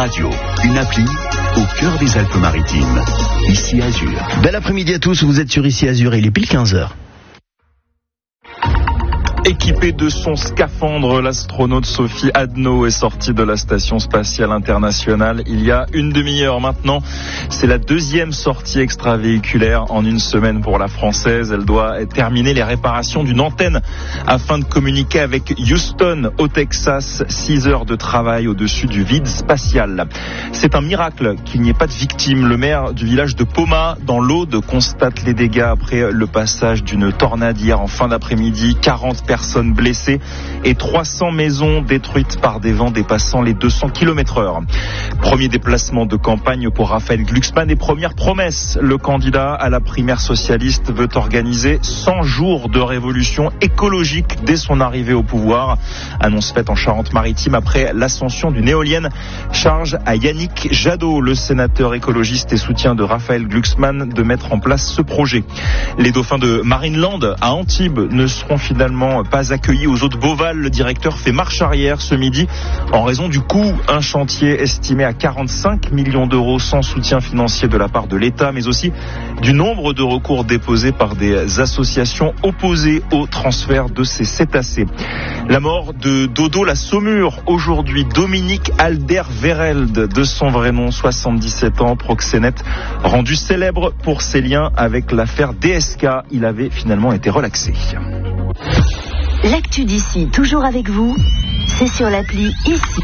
Radio, une appli au cœur des Alpes-Maritimes. Ici Azur. Bel après-midi à tous, vous êtes sur Ici Azur et il est pile 15h. Équipée de son scaphandre, l'astronaute Sophie Adno est sortie de la Station Spatiale Internationale il y a une demi-heure maintenant. C'est la deuxième sortie extravéhiculaire en une semaine pour la Française. Elle doit terminer les réparations d'une antenne afin de communiquer avec Houston au Texas. 6 heures de travail au-dessus du vide spatial. C'est un miracle qu'il n'y ait pas de victimes. Le maire du village de Poma, dans l'Aude, constate les dégâts après le passage d'une tornade hier en fin d'après-midi. 40 personnes blessées et 300 maisons détruites par des vents dépassant les 200 km/h. Premier déplacement de campagne pour Raphaël Glucksmann et première promesse. Le candidat à la primaire socialiste veut organiser 100 jours de révolution écologique dès son arrivée au pouvoir. Annonce faite en Charente-Maritime après l'ascension d'une éolienne. Charge à Yannick Jadot, le sénateur écologiste et soutien de Raphaël Glucksmann, de mettre en place ce projet. Les dauphins de Marineland à Antibes ne seront finalement pas accueillis aux eaux de Beauval. Le directeur fait marche arrière ce midi en raison du coût. Un chantier estimé à 45 millions d'euros sans soutien financier de la part de l'État, mais aussi du nombre de recours déposés par des associations opposées au transfert de ces cétacés. La mort de Dodo la Saumure aujourd'hui. Dominique Alder-Vereld, de son vrai nom, 77 ans, proxénète, rendu célèbre pour ses liens avec l'affaire DSK. Il avait finalement été relaxé. L'actu d'ici, toujours avec vous, c'est sur l'appli Ici.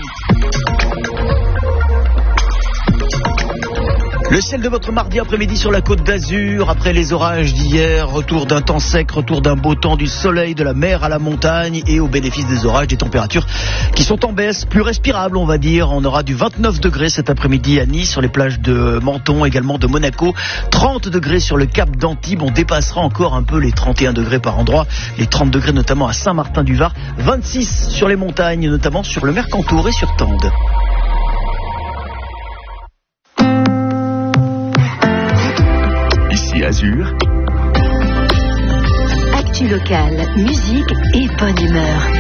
Le ciel de votre mardi après-midi sur la Côte d'Azur, après les orages d'hier, retour d'un temps sec, retour d'un beau temps, du soleil, de la mer à la montagne et au bénéfice des orages, des températures qui sont en baisse, plus respirables on va dire. On aura du 29 degrés cet après-midi à Nice, sur les plages de Menton, également de Monaco, 30 degrés sur le cap d'Antibes, on dépassera encore un peu les 31 degrés par endroit, les 30 degrés notamment à Saint-Martin-du-Var, 26 sur les montagnes, notamment sur le Mercantour et sur Tende. Azur. Actu locale, musique et bonne humeur.